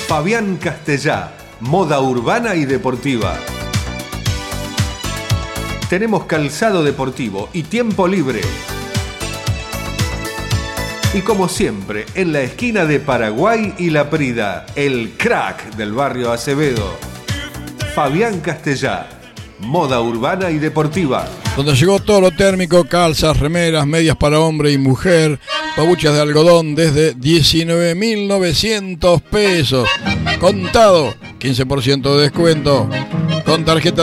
Fabián Castellá, moda urbana y deportiva. Tenemos calzado deportivo y tiempo libre. Y como siempre, en la esquina de Paraguay y La Prida, el crack del barrio Acevedo. Fabián Castellá, moda urbana y deportiva. Donde llegó todo lo térmico, calzas, remeras, medias para hombre y mujer, pabuchas de algodón desde 19.900 pesos. Contado, 15% de descuento. Con tarjeta